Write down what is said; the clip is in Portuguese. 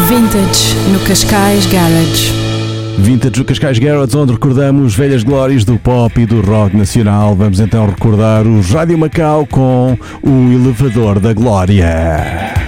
Vintage no Cascais Garage. Vintage do Cascais Garage, onde recordamos velhas glórias do pop e do rock nacional. Vamos então recordar os Rádio Macau com o Elevador da Glória.